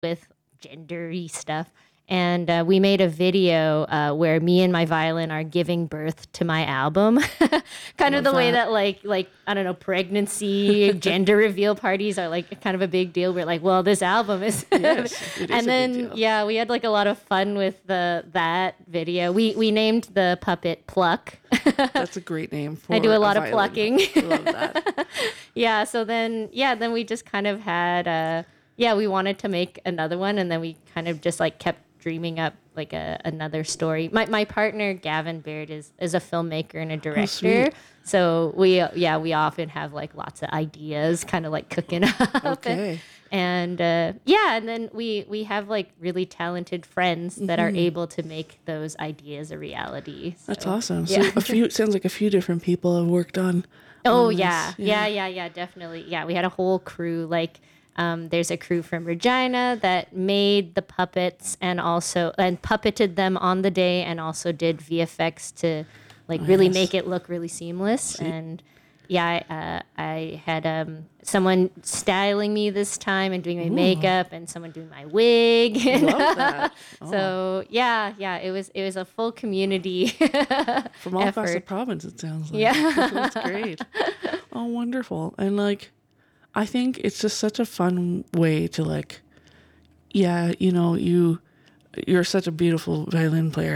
with gendery stuff. And we made a video where me and my violin are giving birth to my album, kind of Love the way that. that like I don't know, pregnancy, gender reveal parties are like kind of a big deal. We're like, well, this album is, Yes, it is and a big then deal. yeah, we had like a lot of fun with that video. We named the puppet Pluck. That's a great name for I do a lot of violin plucking. player. Love that. Yeah, so then we just kind of had we wanted to make another one, and then we kind of just like kept dreaming up like another story. My partner Gavin Baird is a filmmaker and a director. sweet. So we often have like lots of ideas kind of like cooking up. Okay. And and then we have like really talented friends that are able to make those ideas a reality. So, That's awesome. So yeah. it sounds like a few different people have worked on. Oh on yeah. this. Yeah, definitely. Yeah, we had a whole crew. Like, there's a crew from Regina that made the puppets and puppeted them on the day, and also did VFX to like really yes. make it look really seamless. And yeah, I had someone styling me this time and doing my makeup, and someone doing my wig. Love that. So yeah, it was a full community. From all across the effort. province, it sounds like. Yeah. That's great. Oh, wonderful. And like, I think it's just such a fun way to like, yeah, you're such a beautiful violin player,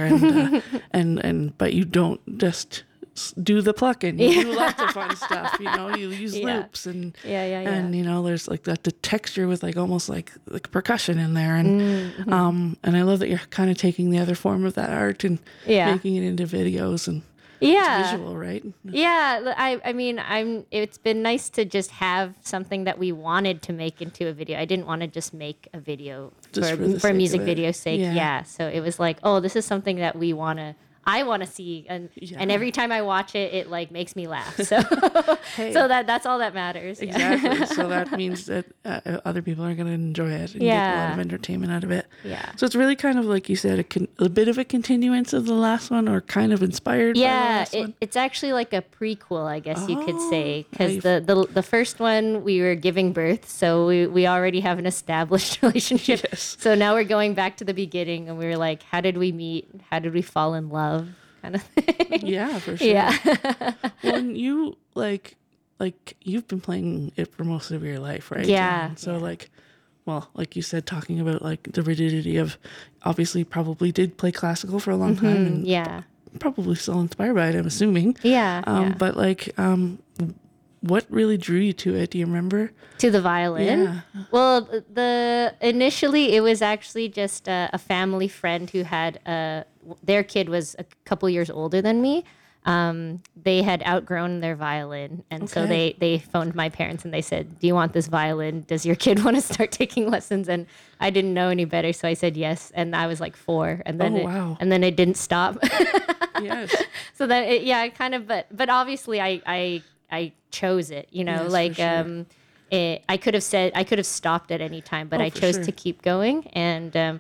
and but you don't just do the plucking. You do lots of fun stuff. You use Yeah. loops and Yeah. and there's like the texture with like almost like percussion in there, and and I love that you're kind of taking the other form of that art and Yeah. making it into videos and Yeah. it's visual, right? Yeah, I mean, it's been nice to just have something that we wanted to make into a video. I didn't want to just make a video Just for the for sake music of it. video's sake. Yeah. Yeah. So it was like, oh, this is something that I want to see, and Yeah. every time I watch it, it like makes me laugh. So Hey. so that's all that matters. Yeah. Exactly. So that means that other people are going to enjoy it and get a lot Yeah. of entertainment out of it. Yeah. So it's really kind of like you said, a bit of a continuance of the last one, or kind of inspired by the Yeah, last one. it's actually like a prequel, I guess you could say, Oh, because the first one we were giving birth, so we already have an established relationship. Yes. So now we're going back to the beginning, and we were like, how did we meet? How did we fall in love? Kind of thing. Yeah, for sure. Yeah. Well, and you like you've been playing it for most of your life, right? Yeah, And so like, well, like you said, talking about like the rigidity of, obviously probably did play classical for a long time, and Yeah. probably still inspired by it, I'm assuming. Yeah. Yeah. But like, what really drew you to it? Do you remember? To the violin. Yeah. Well, initially it was actually just a family friend who had their kid was a couple years older than me. They had outgrown their violin, and so Okay. they phoned my parents and they said, "Do you want this violin? Does your kid want to start taking lessons?" And I didn't know any better, so I said yes. And I was like 4, and then Oh, wow. and then it didn't stop. Yes. So that it kind of, but obviously I chose it, Yes, for like sure. I could have stopped at any time, but Oh, I for chose sure. to keep going. And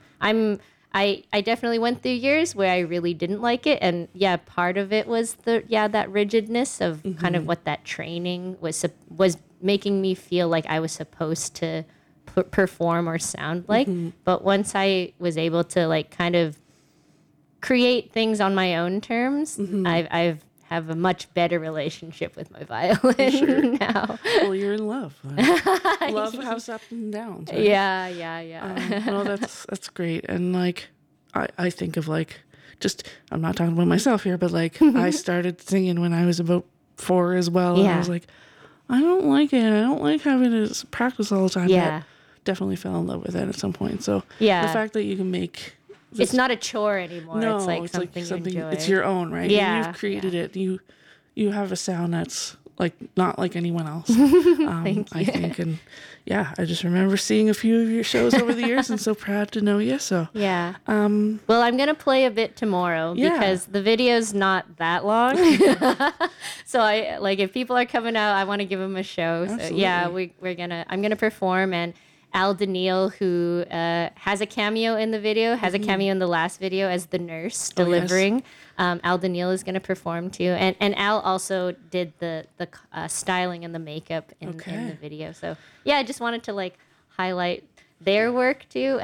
I definitely went through years where I really didn't like it, and yeah, part of it was that rigidness of kind of what that training was making me feel like I was supposed to perform or sound like. But once I was able to like kind of create things on my own terms, I've have a much better relationship with my violin now. Well, you're in love. Love has ups and downs. Right? Yeah. No, that's great. And like, I think of like, just, I'm not talking about myself here, but like, I started singing when I was about 4 as well. And I Yeah. was like, I don't like it. I don't like having to practice all the time. Yeah. But definitely fell in love with it at some point. So Yeah. the fact that you can make It's not a chore anymore. no, it's like something you enjoy. it's your own, right? Yeah, And you've created it. You have a sound that's like not like anyone else. Thank you. I think, and yeah, I just remember seeing a few of your shows over the years, and so proud to know you. So Yeah. Well, I'm gonna play a bit tomorrow Yeah. because the video's not that long. So I like if people are coming out, I want to give them a show. So yeah, I'm gonna perform, and Al Daniil, who has a cameo in the video, has a cameo in the last video as the nurse delivering. Al Daniil is going to perform too, and Al also did the styling and the makeup in the video. So yeah, I just wanted to like highlight their work too.